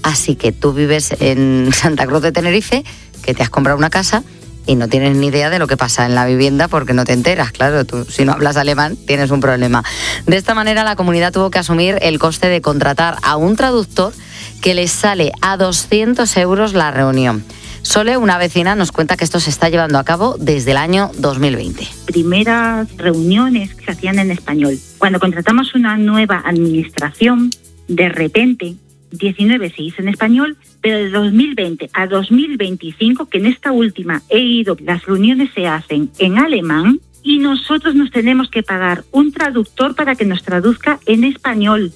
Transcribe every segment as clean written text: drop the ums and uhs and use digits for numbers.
Así que tú vives en Santa Cruz de Tenerife, que te has comprado una casa y no tienes ni idea de lo que pasa en la vivienda porque no te enteras. Claro, tú si no hablas alemán tienes un problema. De esta manera la comunidad tuvo que asumir el coste de contratar a un traductor que les sale a 200 euros la reunión. Sole, una vecina, nos cuenta que esto se está llevando a cabo desde el año 2020. Primeras reuniones que se hacían en español. Cuando contratamos una nueva administración, de repente 19 se hizo en español, pero de 2020 a 2025, que en esta última he ido, las reuniones se hacen en alemán y nosotros nos tenemos que pagar un traductor para que nos traduzca en español.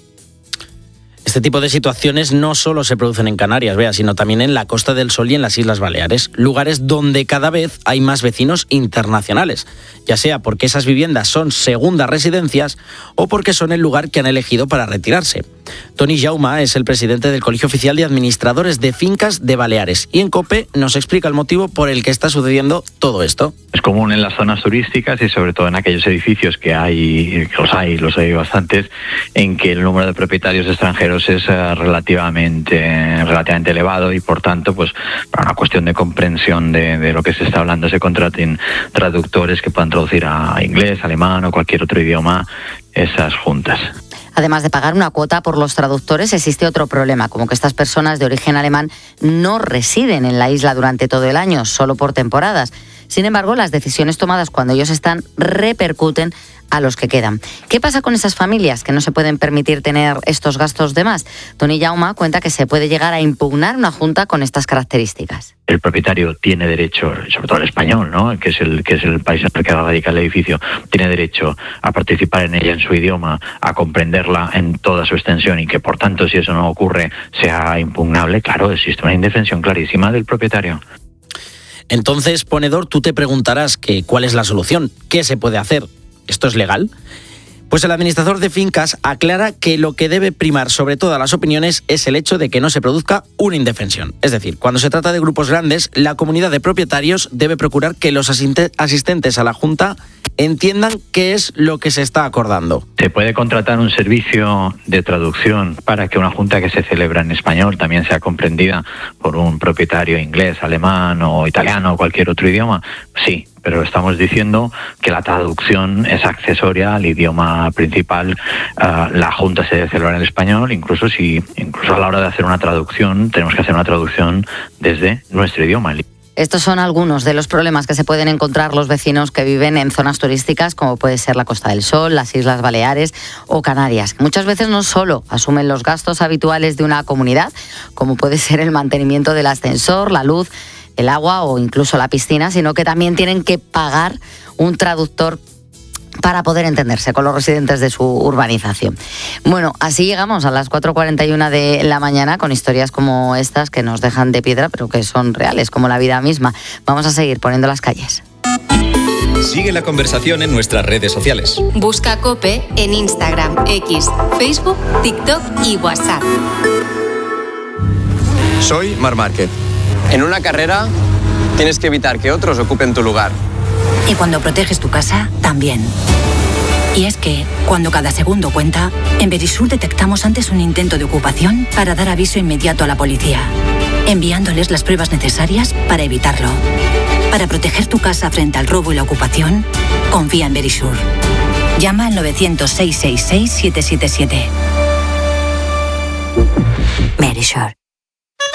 Este tipo de situaciones no solo se producen en Canarias, sino también en la Costa del Sol y en las Islas Baleares, lugares donde cada vez hay más vecinos internacionales, ya sea porque esas viviendas son segundas residencias o porque son el lugar que han elegido para retirarse. Toni Jauma es el presidente del Colegio Oficial de Administradores de Fincas de Baleares y en COPE nos explica el motivo por el que está sucediendo todo esto. Es común en las zonas turísticas y sobre todo en aquellos edificios que los hay bastantes, en que el número de propietarios extranjeros es relativamente elevado y por tanto, pues para una cuestión de comprensión de lo que se está hablando, se contraten traductores que puedan traducir a inglés, alemán o cualquier otro idioma esas juntas. Además de pagar una cuota por los traductores, existe otro problema, como que estas personas de origen alemán no residen en la isla durante todo el año, solo por temporadas. Sin embargo, las decisiones tomadas cuando ellos están repercuten a los que quedan. ¿Qué pasa con esas familias que no se pueden permitir tener estos gastos de más? Toni Jauma cuenta que se puede llegar a impugnar una junta con estas características. El propietario tiene derecho, sobre todo el español, ¿no?, que es el país en el que radica el edificio, tiene derecho a participar en ella en su idioma, a comprenderla en toda su extensión y que, por tanto, si eso no ocurre, sea impugnable. Claro, existe una indefensión clarísima del propietario. Entonces, ponedor, tú te preguntarás que ¿cuál es la solución? ¿Qué se puede hacer? ¿Esto es legal? Pues el administrador de fincas aclara que lo que debe primar sobre todas las opiniones es el hecho de que no se produzca una indefensión. Es decir, cuando se trata de grupos grandes, la comunidad de propietarios debe procurar que los asistentes a la junta entiendan qué es lo que se está acordando. Se puede contratar un servicio de traducción para que una junta que se celebra en español también sea comprendida por un propietario inglés, alemán o italiano o cualquier otro idioma. Sí, pero estamos diciendo que la traducción es accesoria al idioma principal. La junta se debe celebrar en español, incluso a la hora de hacer una traducción tenemos que hacer una traducción desde nuestro idioma. Estos son algunos de los problemas que se pueden encontrar los vecinos que viven en zonas turísticas como puede ser la Costa del Sol, las Islas Baleares o Canarias. Muchas veces no solo asumen los gastos habituales de una comunidad, como puede ser el mantenimiento del ascensor, la luz, el agua o incluso la piscina, sino que también tienen que pagar un traductor para poder entenderse con los residentes de su urbanización. Bueno, así llegamos a las 4:41 de la mañana con historias como estas que nos dejan de piedra, pero que son reales, como la vida misma. Vamos a seguir poniendo las calles. Sigue la conversación en nuestras redes sociales. Busca COPE en Instagram, X, Facebook, TikTok y WhatsApp. Soy Marc Márquez. En una carrera tienes que evitar que otros ocupen tu lugar. Y cuando proteges tu casa, también. Y es que, cuando cada segundo cuenta, en Verisur detectamos antes un intento de ocupación para dar aviso inmediato a la policía, enviándoles las pruebas necesarias para evitarlo. Para proteger tu casa frente al robo y la ocupación, confía en Verisur. Llama al 900-666-777. Verisur.